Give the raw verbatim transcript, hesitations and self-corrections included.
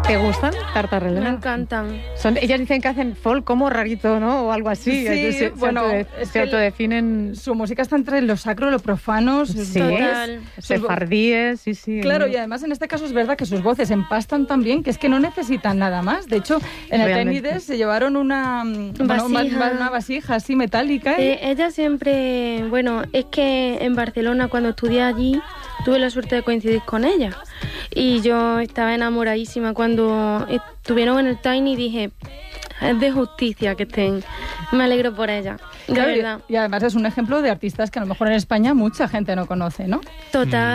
¿Te gustan, Tartas Me Relena? encantan. Son, ellas dicen que hacen folk como rarito, ¿no? O algo así. Sí, se, se, bueno, autode- es se que autodefinen. Su música está entre lo sacro y lo profano. Sus Sí, Total. sefardíes, sí, sí. Claro, ¿no? y además en este caso es verdad que sus voces empastan tan bien que es que no necesitan nada más. De hecho, en el Realmente. Tiny Desk se llevaron una bueno, Vasija. una, una vasija así metálica. ¿eh? Eh, ella siempre, bueno, es que en Barcelona cuando estudié allí tuve la suerte de coincidir con ella y yo estaba enamoradísima cuando estuvieron en el Tiny y dije, es de justicia que estén, me alegro por ella, de Claro, y- verdad. y además es un ejemplo de artistas que a lo mejor en España mucha gente no conoce, ¿no? Total.